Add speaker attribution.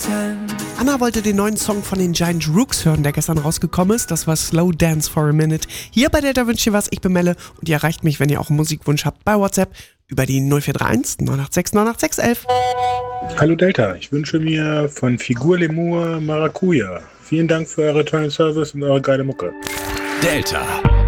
Speaker 1: Anna wollte den neuen Song von den Giant Rooks hören, der gestern rausgekommen ist. Das war Slow Dance for a Minute. Hier bei Delta wünscht ihr was, ich bin Melle und ihr erreicht mich, wenn ihr auch einen Musikwunsch habt, bei WhatsApp über die 0431 986 986 11.
Speaker 2: Hallo Delta, ich wünsche mir von Figur Lemur Maracuja. Vielen Dank für eure tollen Service und eure geile Mucke.
Speaker 3: Delta.